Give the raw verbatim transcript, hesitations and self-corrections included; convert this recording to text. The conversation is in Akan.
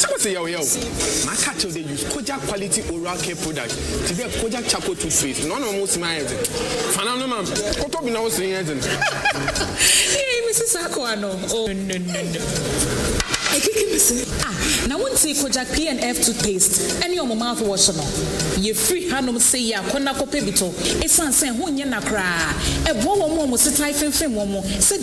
Some say yo yo. My cat they use Kojak quality oral care product. To be a Kojak charcoal toothpaste. None of most my head. Fanano man. What up in our saying? Hey, Missus Aquano. Oh no no no. I can't listen. Ah, now won't say Kojak P and F toothpaste. Any of my mouthwash no. Ye free hanum say ya kona kopebito. Esan sen hunya na kra. E bo wo mo mo sitai fenfen mo mo.